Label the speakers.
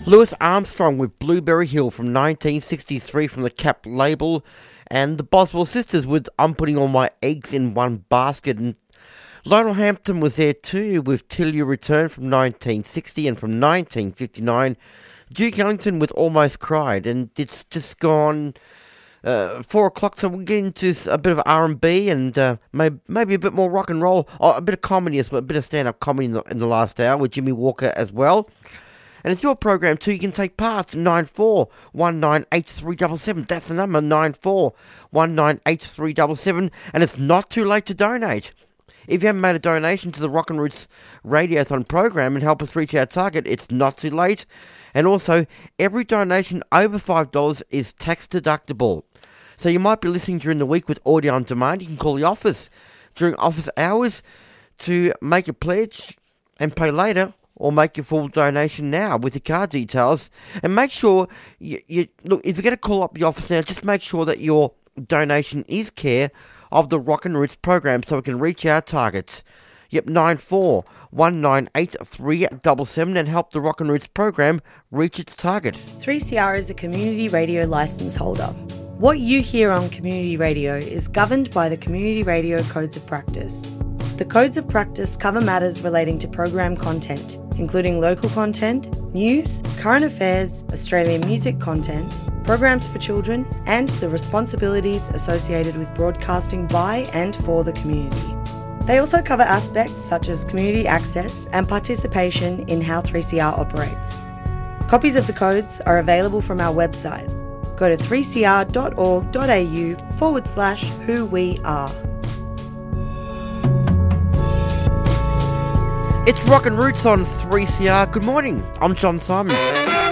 Speaker 1: Louis Armstrong with Blueberry Hill from 1963 from the Cap label, and the Boswell Sisters with I'm Putting All My Eggs in One Basket. And Lionel Hampton was there too with Till You Return from 1960, and from 1959 Duke Ellington with Almost Cried. And it's just gone 4 o'clock, so we'll get into a bit of R&B and maybe a bit more rock and roll, a bit of comedy as well, a bit of stand-up comedy in the last hour with Jimmy Walker as well. And it's your program too. You can take part. 94198377. That's the number, 94198377. And it's not too late to donate. If you haven't made a donation to the Rock and Roots Radiothon program and help us reach our target, it's not too late. And also, every donation over $5 is tax deductible. So you might be listening during the week with audio on demand. You can call the office during office hours to make a pledge and pay later, or make your full donation now with your card details. And make sure, you look, if you're going to call up the office now, just make sure that your donation is care of the Rock and Roots program so we can reach our targets. Yep, 94198377 and help the Rock and Roots program reach its target.
Speaker 2: 3CR is a community radio licence holder. What you hear on community radio is governed by the Community Radio Codes of Practice. The Codes of Practice cover matters relating to program content, including local content, news, current affairs, Australian music content, programs for children, and the responsibilities associated with broadcasting by and for the community. They also cover aspects such as community access and participation in how 3CR operates. Copies of the codes are available from our website. Go to 3cr.org.au/who we are.
Speaker 1: It's Rock and Roots on 3CR. Good morning, I'm John Simons.